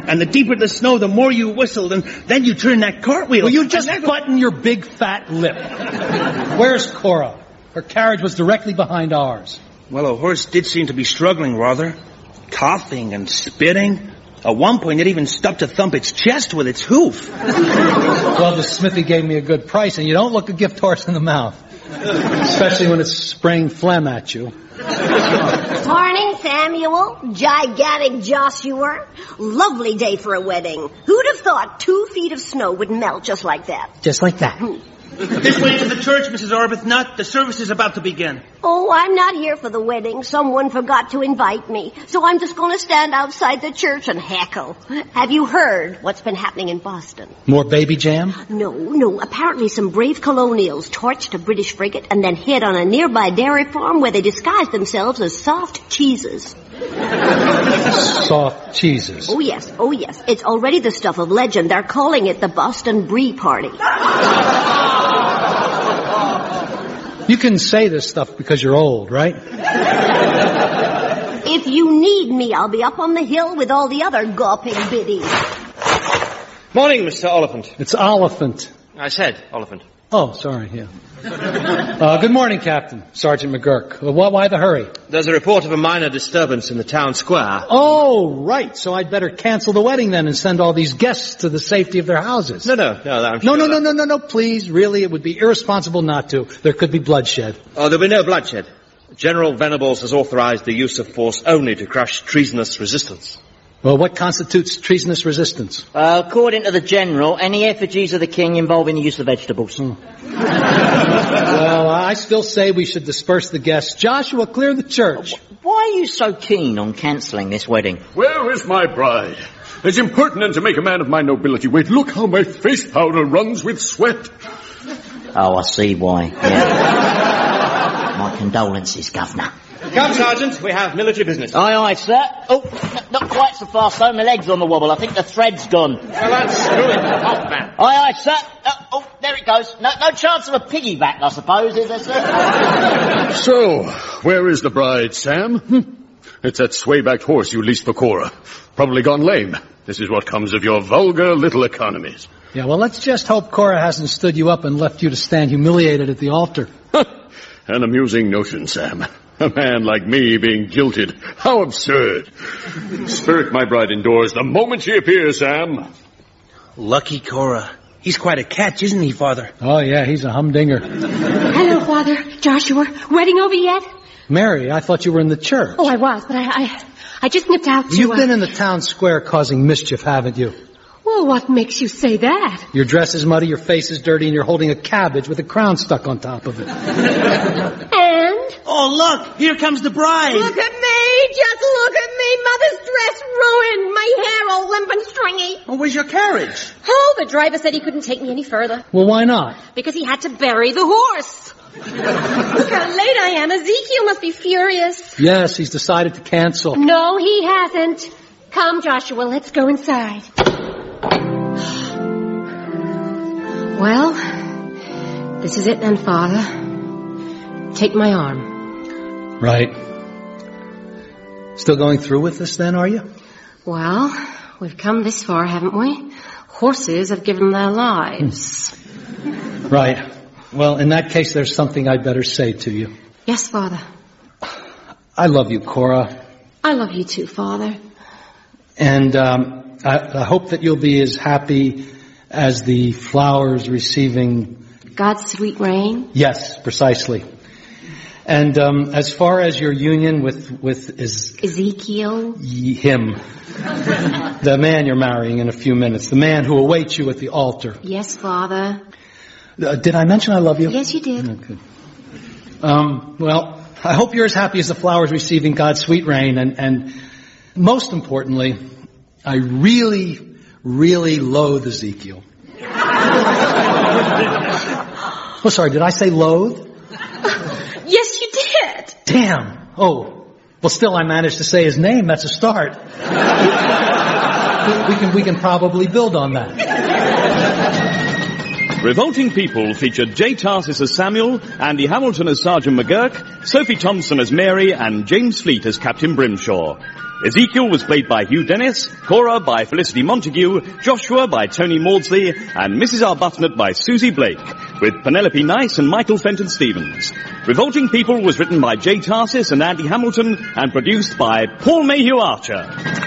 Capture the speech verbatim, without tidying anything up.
And the deeper the snow, the more you whistled, and then you turned that cartwheel. Will you just button your big fat lip? Where's Cora? Her carriage was directly behind ours. Well, a horse did seem to be struggling rather. Coughing and spitting. At one point, it even stopped to thump its chest with its hoof. Well, the smithy gave me a good price, and you don't look a gift horse in the mouth. Especially when it's spraying phlegm at you. Morning, Samuel. Gigantic Joshua. Lovely day for a wedding. Who'd have thought two feet of snow would melt just like that? Just like that. This way to the church, Missus Arbuthnot. The service is about to begin. Oh, I'm not here for the wedding. Someone forgot to invite me. So I'm just going to stand outside the church and heckle. Have you heard what's been happening in Boston? More baby jam? No, no. Apparently some brave colonials torched a British frigate and then hid on a nearby dairy farm where they disguised themselves as soft cheeses. Soft cheeses? Oh, yes. Oh, yes. It's already the stuff of legend. They're calling it the Boston Brie Party. You can say this stuff because you're old, right? If you need me, I'll be up on the hill with all the other gawping biddies. Morning, Mister Oliphant. It's Oliphant. I said Oliphant. Oh, sorry, yeah. Uh, good morning, Captain. Sergeant McGurk. Uh, why, why the hurry? There's a report of a minor disturbance in the town square. Oh, right. So I'd better cancel the wedding then and send all these guests to the safety of their houses. No, no, no. I'm no, sure no, no, no, no, no, please. Really, it would be irresponsible not to. There could be bloodshed. Oh, there'll be no bloodshed. General Venables has authorized the use of force only to crush treasonous resistance. Well, what constitutes treasonous resistance? Uh, according to the General, any effigies of the King involving the use of vegetables. Hmm. Well, I still say we should disperse the guests. Joshua, clear the church. Why are you so keen on cancelling this wedding? Where is my bride? It's impertinent to make a man of my nobility wait. Look how my face powder runs with sweat. Oh, I see why. Yeah. My condolences, Governor. Come, Sergeant, we have military business. Aye, aye, sir. Oh, n- not quite so fast, though. My leg's on the wobble. I think the thread's gone. Well, that's screw it. Off, man. Aye, aye, sir. Uh, oh, there it goes. No, no chance of a piggyback, I suppose, is there, sir? So, where is the bride, Sam? Hm. It's that sway-backed horse you leased for Cora. Probably gone lame. This is what comes of your vulgar little economies. Yeah, well, let's just hope Cora hasn't stood you up and left you to stand humiliated at the altar. An amusing notion, Sam. A man like me being jilted. How absurd. Spirit my bride indoors the moment she appears, Sam. Lucky Cora. He's quite a catch, isn't he, Father? Oh, yeah, he's a humdinger. Hello, Father. Joshua. Wedding over yet? Mary, I thought you were in the church. Oh, I was, but I I, I just nipped out to... You've uh... been in the town square causing mischief, haven't you? Well, what makes you say that? Your dress is muddy, your face is dirty, and you're holding a cabbage with a crown stuck on top of it. And? Oh, look! Here comes the bride! Look at me! Just look at me! Mother's dress ruined! My hair all limp and stringy! Oh, where's your carriage? Oh, the driver said he couldn't take me any further. Well, why not? Because he had to bury the horse. Look how late I am. Ezekiel must be furious. Yes, he's decided to cancel. No, he hasn't. Come, Joshua, let's go inside. Well, this is it then, Father. Take my arm. Right. Still going through with this then, are you? Well, we've come this far, haven't we? Horses have given their lives. Right. Well, in that case, there's something I'd better say to you. Yes, Father. I love you, Cora. I love you too, Father. And um, I, I hope that you'll be as happy as the flowers receiving... God's sweet rain? Yes, precisely. And um, as far as your union with... with is Ezekiel? Y- him. The man you're marrying in a few minutes. The man who awaits you at the altar. Yes, Father. Uh, did I mention I love you? Yes, you did. Okay. Um, well, I hope you're as happy as the flowers receiving God's sweet rain. And, and most importantly, I really... really loathe Ezekiel. Oh, sorry, did I say loathe? Yes, you did. Damn. Oh, well, still I managed to say his name. That's a start. we can we can probably build on that. Revolting People featured Jay Tarsis as Samuel, Andy Hamilton as Sergeant McGurk, Sophie Thompson as Mary, and James Fleet as Captain Brimshaw. Ezekiel was played by Hugh Dennis, Cora by Felicity Montague, Joshua by Tony Maudsley, and Missus Arbuthnot by Susie Blake, with Penelope Nice and Michael Fenton Stevens. Revolting People was written by Jay Tarsis and Andy Hamilton, and produced by Paul Mayhew Archer.